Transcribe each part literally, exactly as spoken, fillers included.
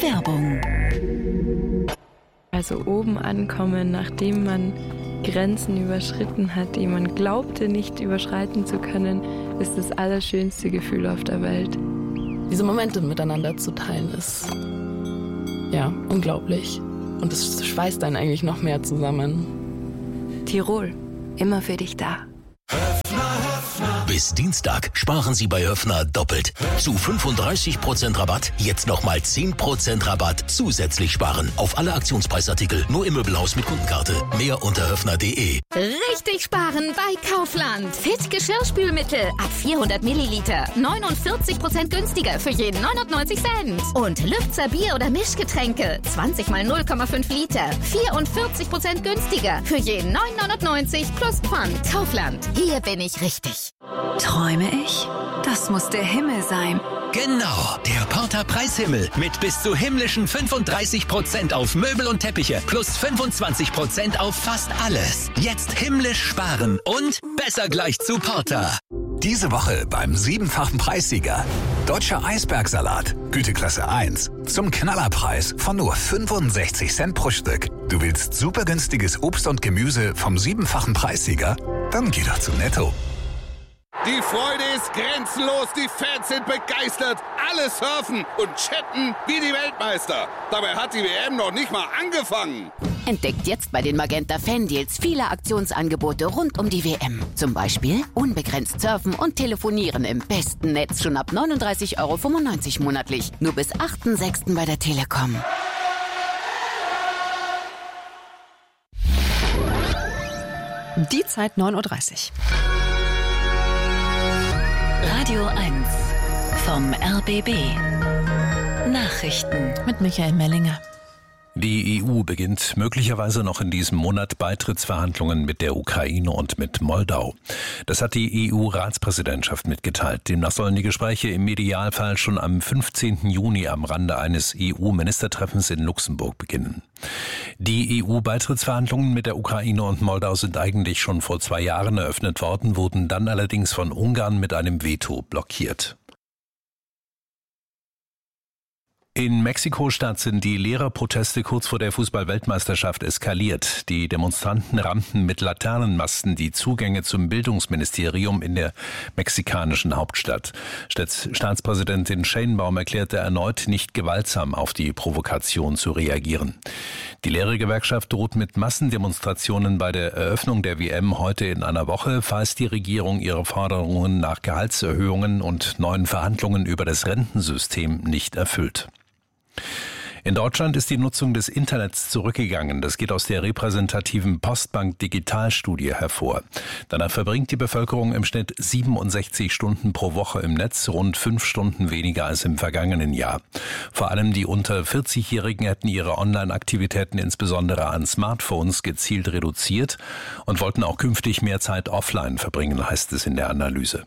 Werbung. Also oben ankommen, nachdem man Grenzen überschritten hat, die man glaubte nicht überschreiten zu können, ist das allerschönste Gefühl auf der Welt. Diese Momente miteinander zu teilen ist, ja, unglaublich. Und es schweißt einen eigentlich noch mehr zusammen. Tirol, immer für dich da. Bis Dienstag sparen Sie bei Höffner doppelt. Zu fünfunddreißig Prozent Rabatt, jetzt nochmal zehn Prozent Rabatt zusätzlich sparen. Auf alle Aktionspreisartikel, nur im Möbelhaus mit Kundenkarte. Mehr unter höffner punkt de. Richtig sparen bei Kaufland. Fit Geschirrspülmittel ab vierhundert Milliliter. neunundvierzig Prozent günstiger für jeden neunundneunzig Cent. Und Lübzer Bier- oder Mischgetränke. zwanzig mal null Komma fünf Liter. vierundvierzig Prozent günstiger für jeden neun neunundneunzig plus Pfand. Kaufland. Hier bin ich richtig. Träume ich? Das muss der Himmel sein. Genau, der Porter Preishimmel mit bis zu himmlischen fünfunddreißig Prozent auf Möbel und Teppiche plus fünfundzwanzig Prozent auf fast alles. Jetzt himmlisch sparen und besser gleich zu Porter. Diese Woche beim siebenfachen Preissieger. Deutscher Eisbergsalat, Güteklasse eins. Zum Knallerpreis von nur fünfundsechzig Cent pro Stück. Du willst super günstiges Obst und Gemüse vom siebenfachen Preissieger? Dann geh doch zu Netto. Die Freude ist grenzenlos, die Fans sind begeistert, alle surfen und chatten wie die Weltmeister. Dabei hat die W M noch nicht mal angefangen. Entdeckt jetzt bei den Magenta Fan-Deals viele Aktionsangebote rund um die W M. Zum Beispiel unbegrenzt surfen und telefonieren im besten Netz schon ab neununddreißig Euro fünfundneunzig monatlich. Nur bis achten sechsten bei der Telekom. Die Zeit neun Uhr dreißig. Radio eins vom R B B. Nachrichten mit Michael Mellinger. Die E U beginnt möglicherweise noch in diesem Monat Beitrittsverhandlungen mit der Ukraine und mit Moldau. Das hat die E U-Ratspräsidentschaft mitgeteilt. Demnach sollen die Gespräche im Idealfall schon am fünfzehnten Juni am Rande eines E U-Ministertreffens in Luxemburg beginnen. Die E U-Beitrittsverhandlungen mit der Ukraine und Moldau sind eigentlich schon vor zwei Jahren eröffnet worden, wurden dann allerdings von Ungarn mit einem Veto blockiert. In Mexiko-Stadt sind die Lehrerproteste kurz vor der Fußball-Weltmeisterschaft eskaliert. Die Demonstranten rammten mit Laternenmasten die Zugänge zum Bildungsministerium in der mexikanischen Hauptstadt. Staatspräsidentin Sheinbaum erklärte erneut, nicht gewaltsam auf die Provokation zu reagieren. Die Lehrergewerkschaft droht mit Massendemonstrationen bei der Eröffnung der W M heute in einer Woche, falls die Regierung ihre Forderungen nach Gehaltserhöhungen und neuen Verhandlungen über das Rentensystem nicht erfüllt. In Deutschland ist die Nutzung des Internets zurückgegangen. Das geht aus der repräsentativen Postbank-Digitalstudie hervor. Danach verbringt die Bevölkerung im Schnitt siebenundsechzig Stunden pro Woche im Netz, rund fünf Stunden weniger als im vergangenen Jahr. Vor allem die unter vierzig-Jährigen hätten ihre Online-Aktivitäten insbesondere an Smartphones gezielt reduziert und wollten auch künftig mehr Zeit offline verbringen, heißt es in der Analyse.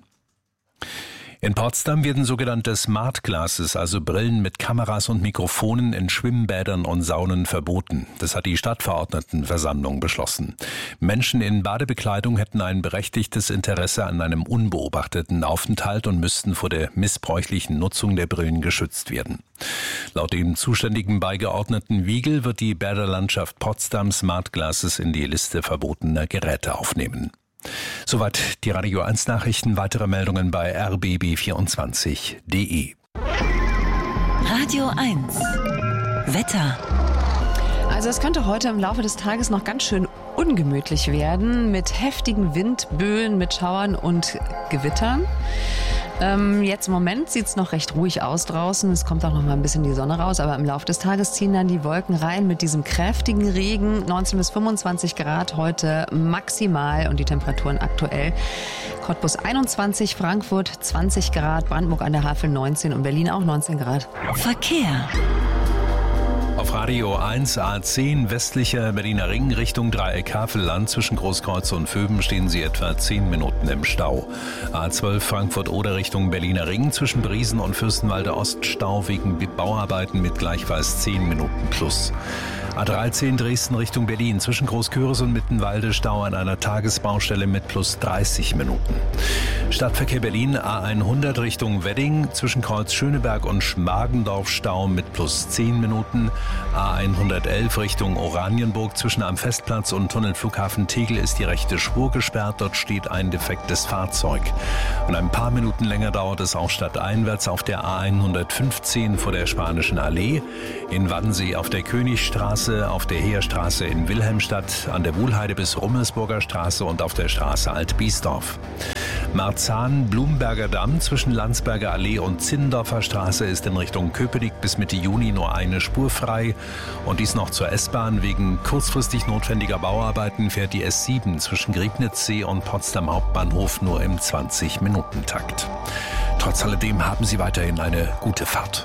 In Potsdam werden sogenannte Smart Glasses, also Brillen mit Kameras und Mikrofonen in Schwimmbädern und Saunen verboten. Das hat die Stadtverordnetenversammlung beschlossen. Menschen in Badebekleidung hätten ein berechtigtes Interesse an einem unbeobachteten Aufenthalt und müssten vor der missbräuchlichen Nutzung der Brillen geschützt werden. Laut dem zuständigen Beigeordneten Wiegel wird die Bäderlandschaft Potsdam Smart Glasses in die Liste verbotener Geräte aufnehmen. Soweit die Radio eins Nachrichten. Weitere Meldungen bei r b b vierundzwanzig punkt d e. Radio eins Wetter. Also es könnte heute im Laufe des Tages noch ganz schön ungemütlich werden mit heftigen Windböen, mit Schauern und Gewittern. Ähm, jetzt im Moment sieht es noch recht ruhig aus draußen. Es kommt auch noch mal ein bisschen die Sonne raus, aber im Laufe des Tages ziehen dann die Wolken rein mit diesem kräftigen Regen. neunzehn bis fünfundzwanzig Grad heute maximal und die Temperaturen aktuell. Cottbus einundzwanzig, Frankfurt zwanzig Grad, Brandenburg an der Havel neunzehn und Berlin auch neunzehn Grad. Verkehr. Auf Radio eins, A zehn, westlicher Berliner Ring Richtung Dreieck Havelland. Zwischen Großkreuz und Vöben stehen Sie etwa zehn Minuten im Stau. A zwölf Frankfurt-Oder Richtung Berliner Ring. Zwischen Briesen und Fürstenwalde Ost Stau wegen Bauarbeiten mit gleichfalls zehn Minuten plus. A dreizehn Dresden Richtung Berlin. Zwischen Großkürs und Mittenwalde Stau an einer Tagesbaustelle mit plus dreißig Minuten. Stadtverkehr Berlin A hundert Richtung Wedding. Zwischen Kreuz Schöneberg und Schmargendorf Stau mit plus zehn Minuten. A hundertelf Richtung Oranienburg. Zwischen am Festplatz und Tunnelflughafen Tegel ist die rechte Spur gesperrt. Dort steht ein defektes Fahrzeug. Und ein paar Minuten länger dauert es auch stadteinwärts auf der A hundertfünfzehn vor der Spanischen Allee. In Wannsee auf der Königstraße, auf der Heerstraße in Wilhelmstadt, an der Wuhlheide bis Rummelsburger Straße und auf der Straße Alt-Biesdorf. Marzahn, Blumberger Damm zwischen Landsberger Allee und Zinnendorfer Straße ist in Richtung Köpenick bis Mitte Juni nur eine Spur frei. Und dies noch zur S-Bahn. Wegen kurzfristig notwendiger Bauarbeiten fährt die S sieben zwischen Griebnitzsee und Potsdam Hauptbahnhof nur im zwanzig-Minuten-Takt. Trotz alledem haben Sie weiterhin eine gute Fahrt.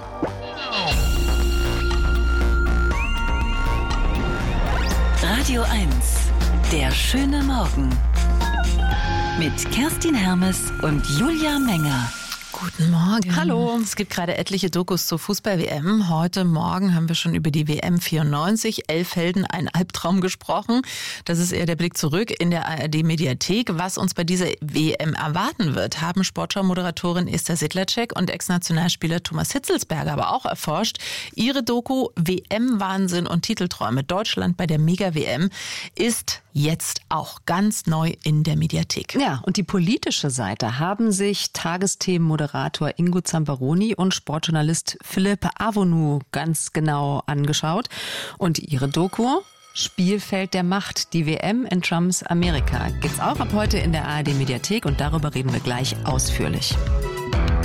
Radio eins, der schöne Morgen. Mit Kerstin Hermes und Julia Menger. Guten Morgen. Hallo. Es gibt gerade etliche Dokus zur Fußball-W M. Heute Morgen haben wir schon über die W M vierundneunzig, Elf Helden, ein Albtraum gesprochen. Das ist eher der Blick zurück in der A R D-Mediathek. Was uns bei dieser W M erwarten wird, haben Sportschau-Moderatorin Esther Sedlacek und Ex-Nationalspieler Thomas Hitzelsberger aber auch erforscht. Ihre Doku W M-Wahnsinn und Titelträume Deutschland bei der Mega-W M ist jetzt auch ganz neu in der Mediathek. Ja, und die politische Seite haben sich Tagesthemenmoderator Ingo Zamperoni und Sportjournalist Philipp Avonu ganz genau angeschaut. Und ihre Doku Spielfeld der Macht, die W M in Trumps Amerika, gibt's auch ab heute in der A R D-Mediathek und darüber reden wir gleich ausführlich.